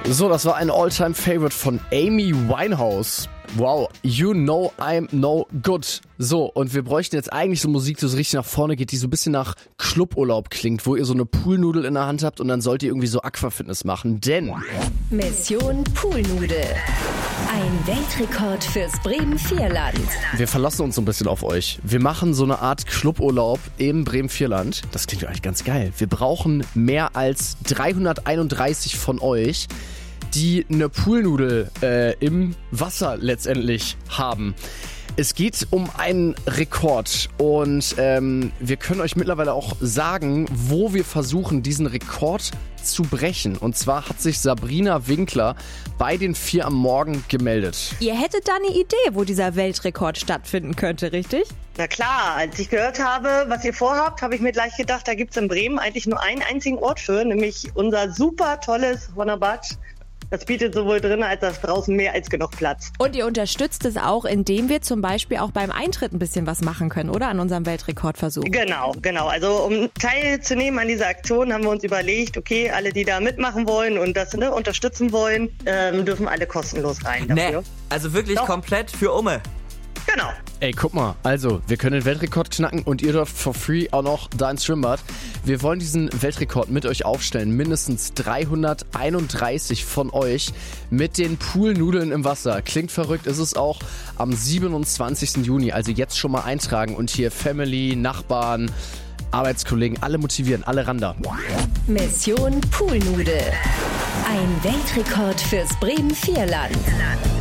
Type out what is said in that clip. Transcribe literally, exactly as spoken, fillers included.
So, das war ein All-Time-Favorite von Amy Winehouse. Wow, you know I'm no good. So, und wir bräuchten jetzt eigentlich so Musik, die so richtig nach vorne geht, die so ein bisschen nach Cluburlaub klingt, wo ihr so eine Poolnudel in der Hand habt und dann sollt ihr irgendwie so Aquafitness machen, denn... Mission Poolnudel. Ein Weltrekord fürs Bremen-Vierland. Wir verlassen uns so ein bisschen auf euch. Wir machen so eine Art Cluburlaub im Bremen-Vierland. Das klingt eigentlich ganz geil. Wir brauchen mehr als dreihunderteinunddreißig von euch, die eine Poolnudel äh, im Wasser letztendlich haben. Es geht um einen Rekord und ähm, wir können euch mittlerweile auch sagen, wo wir versuchen, diesen Rekord zu brechen. Und zwar hat sich Sabrina Winkler bei den vier am Morgen gemeldet. Ihr hättet da eine Idee, wo dieser Weltrekord stattfinden könnte, richtig? Na klar, als ich gehört habe, was ihr vorhabt, habe ich mir gleich gedacht, da gibt es in Bremen eigentlich nur einen einzigen Ort für, nämlich unser super tolles Wonnerbad. Das bietet sowohl drinnen als auch draußen mehr als genug Platz. Und ihr unterstützt es auch, indem wir zum Beispiel auch beim Eintritt ein bisschen was machen können, oder? An unserem Weltrekordversuch. Genau, genau. Also um teilzunehmen an dieser Aktion, haben wir uns überlegt, okay, alle, die da mitmachen wollen und das ne, unterstützen wollen, ähm, dürfen alle kostenlos rein dafür. Nee, also wirklich Doch. Komplett für Umme. Genau. Ey, guck mal, also, wir können den Weltrekord knacken und ihr dürft for free auch noch da ins Schwimmbad. Wir wollen diesen Weltrekord mit euch aufstellen. Mindestens dreihunderteinunddreißig von euch mit den Poolnudeln im Wasser. Klingt verrückt, ist es auch am siebenundzwanzigsten Juni. Also jetzt schon mal eintragen und hier Family, Nachbarn, Arbeitskollegen, alle motivieren, alle ran da. Mission Poolnudel. Ein Weltrekord fürs Bremen-Vierland.